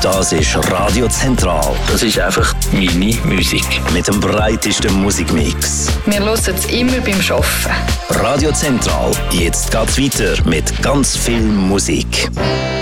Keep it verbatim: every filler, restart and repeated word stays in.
Das ist Radio Zentral. Das ist einfach meine Musik. Mit dem breitesten Musikmix. Wir hören es immer beim Arbeiten. Radio Zentral. Jetzt geht's weiter mit ganz viel Musik.